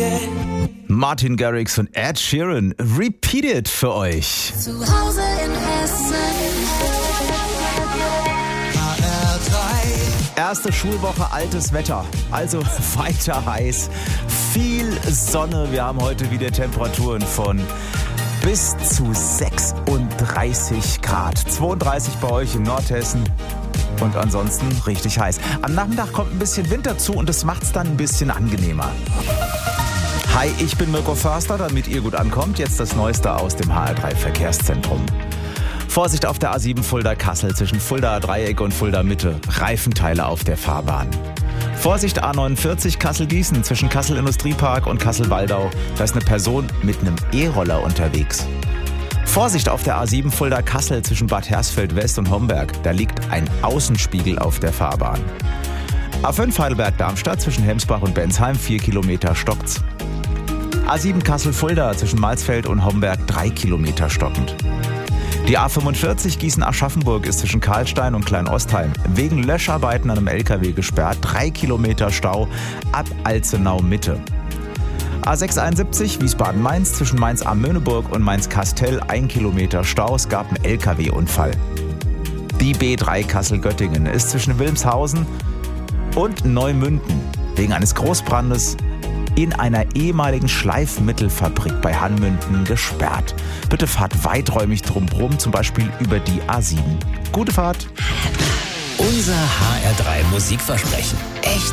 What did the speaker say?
Martin Garrix und Ed Sheeran, Repeated für euch. Zu Hause in Hessen. Erste Schulwoche, altes Wetter, also weiter heiß, viel Sonne. Wir haben heute wieder Temperaturen von bis zu 36 Grad. 32 bei euch in Nordhessen und ansonsten richtig heiß. Am Nachmittag kommt ein bisschen Wind dazu und das macht es dann ein bisschen angenehmer. Hi, ich bin Mirko Förster, damit ihr gut ankommt. Jetzt das Neueste aus dem HR3 Verkehrszentrum. Vorsicht auf der A7 Fulda-Kassel zwischen Fulda-Dreieck und Fulda-Mitte. Reifenteile auf der Fahrbahn. Vorsicht A49 Kassel-Gießen zwischen Kassel-Industriepark und Kassel-Waldau. Da ist eine Person mit einem E-Roller unterwegs. Vorsicht auf der A7 Fulda-Kassel zwischen Bad Hersfeld-West und Homberg. Da liegt ein Außenspiegel auf der Fahrbahn. A5 Heidelberg-Darmstadt zwischen Hemsbach und Bensheim 4 Kilometer stockt's. A7 Kassel-Fulda zwischen Malsfeld und Homberg 3 Kilometer stockend. Die A45 Gießen-Aschaffenburg ist zwischen Karlstein und Kleinostheim wegen Löscharbeiten an einem LKW gesperrt. 3 Kilometer Stau ab Alzenau-Mitte. A671 Wiesbaden-Mainz zwischen Mainz-Am-Möhneburg und Mainz-Kastel 1 Kilometer Stau. Es gab einen LKW-Unfall. Die B3 Kassel-Göttingen ist zwischen Wilmshausen und Neumünden wegen eines Großbrandes in einer ehemaligen Schleifmittelfabrik bei Hanmünden gesperrt. Bitte fahrt weiträumig drumherum, zum Beispiel über die A7. Gute Fahrt! Unser HR3 Musikversprechen. Echt